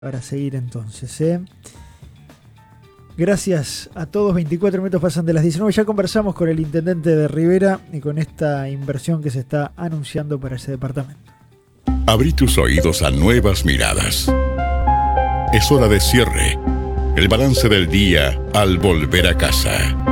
para seguir entonces. Gracias a todos. 24 minutos pasan de las 19. Ya conversamos con el intendente de Rivera y con esta inversión que se está anunciando para ese departamento. Abrí tus oídos a nuevas miradas. Es hora de cierre. El balance del día al volver a casa.